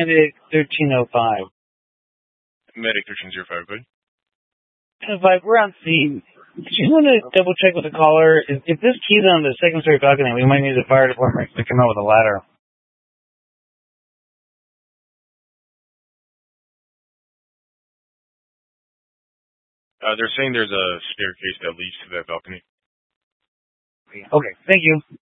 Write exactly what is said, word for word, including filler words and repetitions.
Medic thirteen oh five. Medic thirteen oh five, good. Five, we're on scene. Just want to double check with the caller. If, if this key's on the second story balcony, we might need the fire department to come out with a ladder. Uh, they're saying there's a staircase that leads to that balcony. Okay, thank you.